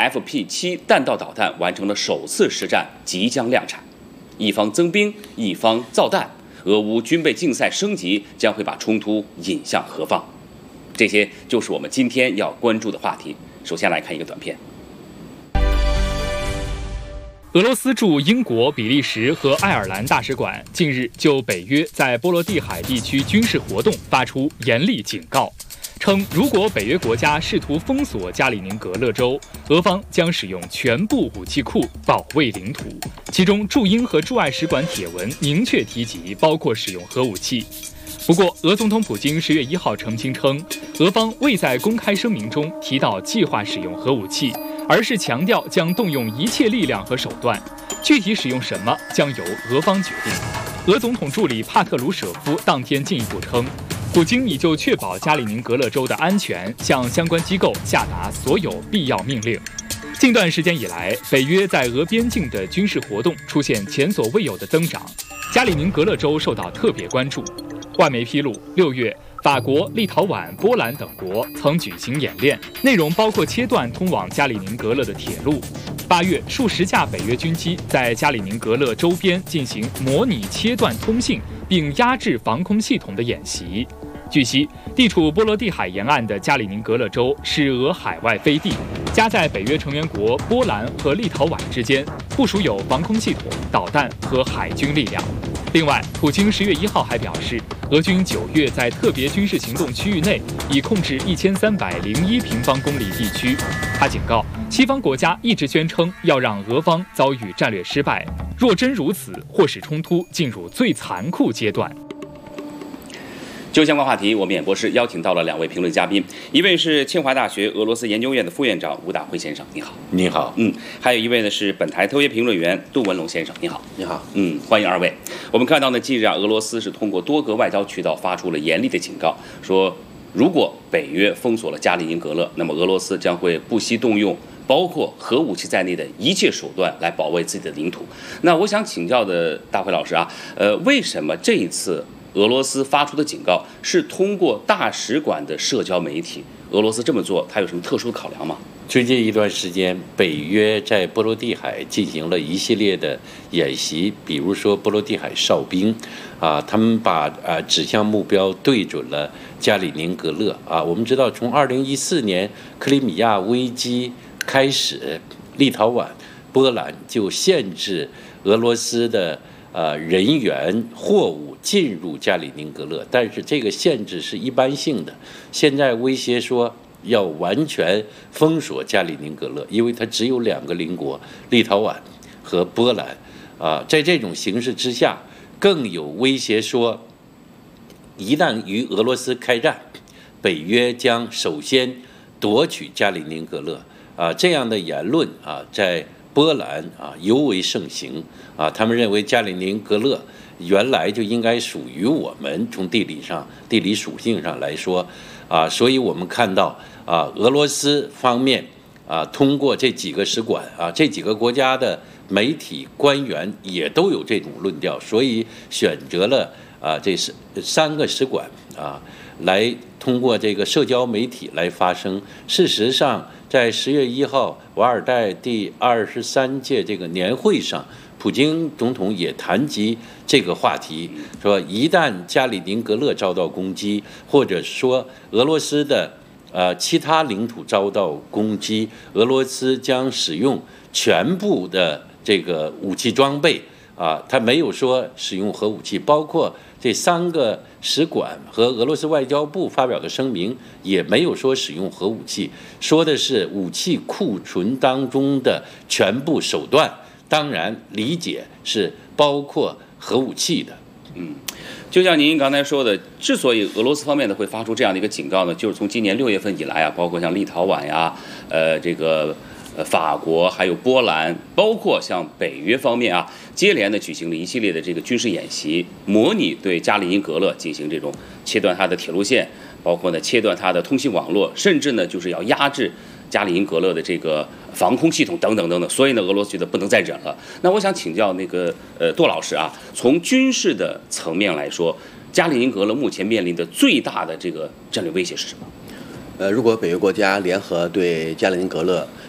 FP7弹道导弹完成了首次实战，即将量产。一方增兵，一方造弹，俄乌军备竞赛升级将会把冲突引向何方？这些就是我们今天要关注的话题。首先来看一个短片。 俄罗斯驻英国、比利时和爱尔兰大使馆近日就北约在波罗的海地区军事活动发出严厉警告，称如果北约国家试图封锁加里宁格勒州，俄方将使用全部武器库保卫领土。其中驻英和驻爱使馆帖文明确提及，包括使用核武器。不过，俄总统普京10月1号澄清称，俄方未在公开声明中提到计划使用核武器，而是强调将动用一切力量和手段，具体使用什么将由俄方决定。俄总统助理帕特鲁舍夫当天进一步称，普京已就确保加里宁格勒州的安全，向相关机构下达所有必要命令。近段时间以来，北约在俄边境的军事活动出现前所未有的增长，加里宁格勒州受到特别关注。外媒披露，6月，法国、立陶宛、波兰等国曾举行演练，内容包括切断通往加里宁格勒的铁路。8月，数十架北约军机在加里宁格勒周边进行模拟切断通信并压制防空系统的演习。据悉，地处波罗的海沿岸的加里宁格勒州是俄海外飞地，夹在北约成员国波兰和立陶宛之间，部署有防空系统、导弹和海军力量。另外，普京10月1号还表示，俄军9月在特别军事行动区域内已控制1301平方公里地区。他警告，西方国家一直宣称要让俄方遭遇战略失败，若真如此，或使冲突进入最残酷阶段。 就相关话题，我们演播室邀请到了2位评论嘉宾，一位是清华大学俄罗斯研究院的副院长吴大辉先生，你好。 你好。 还有一位呢是本台特约评论员杜文龙先生，你好。 你好。 欢迎二位。我们看到呢，近日俄罗斯是通过多个外交渠道发出了严厉的警告，说如果北约封锁了加里宁格勒，那么俄罗斯将会不惜动用包括核武器在内的一切手段来保卫自己的领土。那我想请教的大辉老师啊，为什么这一次俄罗斯发出的警告是通过大使馆的社交媒体？俄罗斯这么做，它有什么特殊的考量吗？ 最近一段时间，北约在波罗的海进行了一系列的演习，比如说波罗的海哨兵，他们把指向目标对准了加里宁格勒。我们知道，从2014年克里米亚危机开始，立陶宛、波兰就限制俄罗斯的人员、货物进入加里宁格勒，但是这个限制是一般性的。现在威胁说要完全封锁加里宁格勒，因为它只有2个邻国，立陶宛和波兰。在这种形势之下，更有威胁说，一旦与俄罗斯开战，北约将首先夺取加里宁格勒。这样的言论在波兰尤为盛行。他们认为加里宁格勒原来就应该属于我们，从地理属性上来说，所以我们看到俄罗斯方面通过这几个使馆这几个国家的媒体官员也都有这种论调，所以选择了这3个使馆来通过这个社交媒体来发声。事实上，在10月1号瓦尔代第23届这个年会上，普京总统也谈及这个话题，说一旦加里宁格勒遭到攻击，或者说俄罗斯的其他领土遭到攻击，俄罗斯将使用全部的这个武器装备他没有说使用核武器，包括这3个使馆和俄罗斯外交部发表的声明也没有说使用核武器，说的是武器库存当中的全部手段，当然理解是包括核武器的。 就像您刚才说的，之所以俄罗斯方面呢会发出这样的一个警告呢，就是从今年6月份以来包括像立陶宛呀，法国还有波兰，包括像北约方面接连的举行了一系列的这个军事演习，模拟对加里宁格勒进行这种切断它的铁路线，包括呢切断它的通信网络，甚至呢就是要压制加里宁格勒的这个防空系统等等等等。所以呢，俄罗斯觉得不能再忍了。那我想请教那个杜老师从军事的层面来说，加里宁格勒目前面临的最大的这个战略威胁是什么？ 如果北约国家联合对加里宁格勒